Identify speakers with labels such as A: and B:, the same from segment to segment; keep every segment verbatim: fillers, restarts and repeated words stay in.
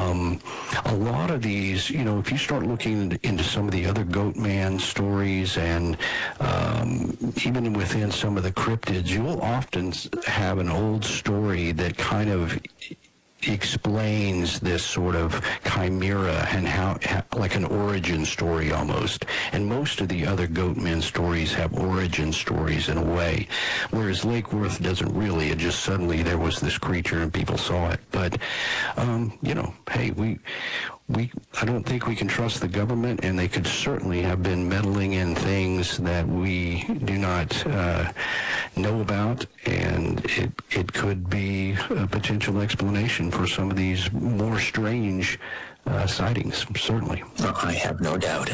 A: Um, a lot of these, you know, if you start looking into some of the other goat man stories and um, even within some of the cryptids, you'll often have an old story that kind of explains this sort of chimera and how, how, like an origin story almost. And most of the other goat men stories have origin stories in a way, whereas Lake Worth doesn't really. It just suddenly there was this creature and people saw it. But, um, you know, hey, we, we, I don't think we can trust the government, and they could certainly have been meddling in things that we do not uh, know about, and it, it could be a potential explanation for some of these more strange uh, sightings, certainly.
B: Oh, I have no doubt.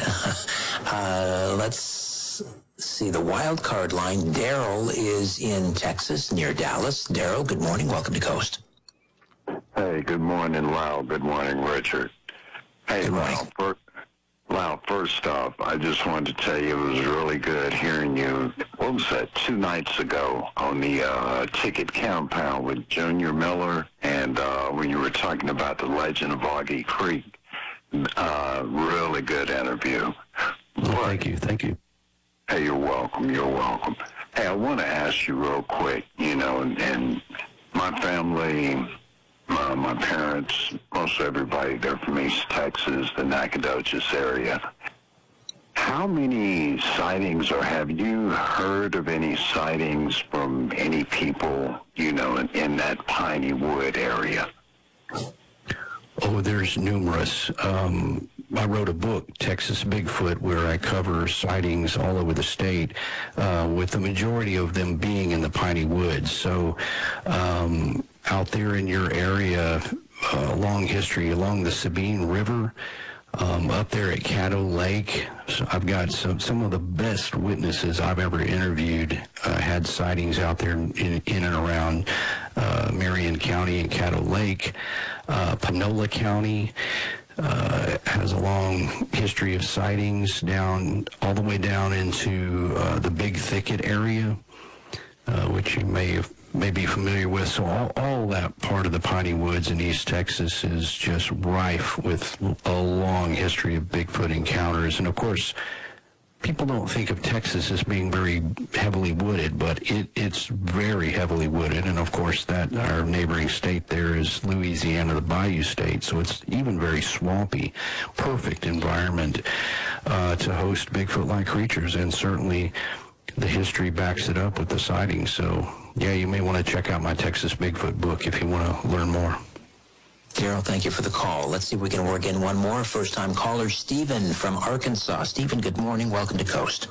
B: uh, let's see, the wild card line. Daryl is in Texas, near Dallas. Daryl, good morning. Welcome to Coast.
C: Hey, good morning, Lyle. Good morning, Richard. Hey,
B: good morning.
C: Lyle, first, Lyle, first off, I just wanted to tell you it was really good hearing you, what was that, two nights ago on the uh, Ticket Compound with Junior Miller, and uh, when you were talking about the legend of Augie Creek. Uh, really good interview.
A: Well, thank you, thank you.
C: Hey, you're welcome, you're welcome. Hey, I want to ask you real quick, you know, and, and my family... Uh, my parents, most everybody, they're from East Texas, the Nacogdoches area. How many sightings, or have you heard of any sightings from any people, you know, in, in that Piney Wood area?
A: Oh, there's numerous. Um, I wrote a book, Texas Bigfoot, where I cover sightings all over the state, uh, with the majority of them being in the Piney Woods. So um, out there in your area, uh, long history along the Sabine River, um, up there at Caddo Lake. So I've got some, some of the best witnesses I've ever interviewed, uh, had sightings out there in, in and around uh, Marion County and Caddo Lake. Uh, Panola County uh, has a long history of sightings down all the way down into uh, the Big Thicket area, uh, which you may have, may be familiar with. So all, all that part of the Piney Woods in East Texas is just rife with a long history of Bigfoot encounters. And of course, people don't think of Texas as being very heavily wooded, but it, it's very heavily wooded. And of course, that our neighboring state there is Louisiana, the Bayou State, so it's even very swampy. Perfect environment uh, to host Bigfoot-like creatures, and certainly the history backs it up with the sightings. So yeah, you may want to check out my Texas Bigfoot book if you want to learn more.
B: Daryl, thank you for the call. Let's see if we can work in one more. First-time caller, Stephen from Arkansas. Stephen, good morning. Welcome to Coast.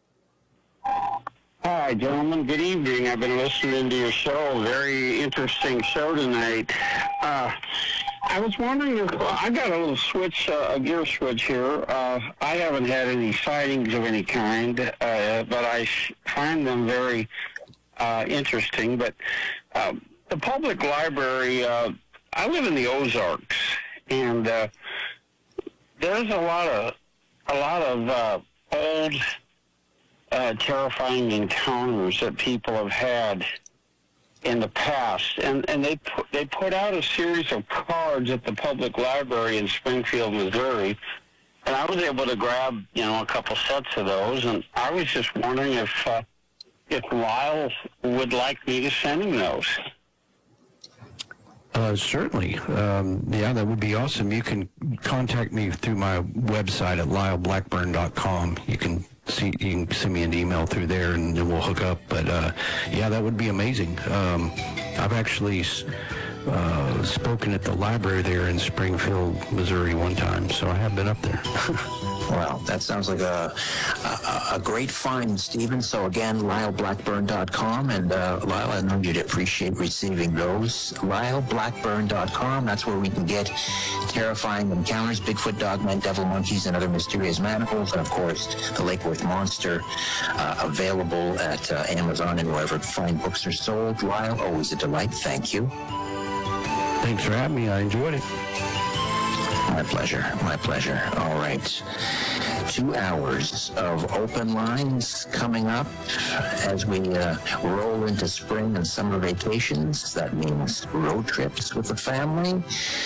D: Hi, gentlemen. Good evening. I've been listening to your show. Very interesting show tonight. Uh, I was wondering if uh, I got a little switch, uh, a gear switch here. Uh, I haven't had any sightings of any kind, uh, but I sh- find them very uh, interesting. But uh, the public library... Uh, I live in the Ozarks, and uh, there's a lot of a lot of uh, old, uh, terrifying encounters that people have had in the past, and and they put, they put out a series of cards at the public library in Springfield, Missouri, and I was able to grab you know a couple sets of those, and I was just wondering if uh, if Lyle would like me to send him those.
A: Uh, certainly. Um, yeah, that would be awesome. You can contact me through my website at lyle blackburn dot com. You can see, you can send me an email through there, and then we'll hook up. But uh, yeah, that would be amazing. Um, I've actually uh, spoken at the library there in Springfield, Missouri one time, so I have been up there.
B: Well, that sounds like a, a, a great find, Stephen. So again, lyle blackburn dot com, and uh, Lyle, I know you'd appreciate receiving those. lyle blackburn dot com, that's where we can get terrifying encounters, Bigfoot, dogmen, devil monkeys, and other mysterious manacles, and of course, the Lake Worth Monster, uh, available at uh, Amazon and wherever fine books are sold. Lyle, always a delight. Thank you.
A: Thanks for having me. I enjoyed it.
B: My pleasure. My pleasure. All right. Two hours of open lines coming up as we uh, roll into spring and summer vacations. That means road trips with the family.